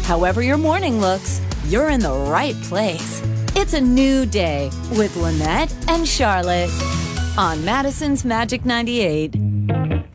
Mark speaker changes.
Speaker 1: However your morning looks, you're in the right place. It's a new day with Lynette and Charlotte on Madison's Magic 98.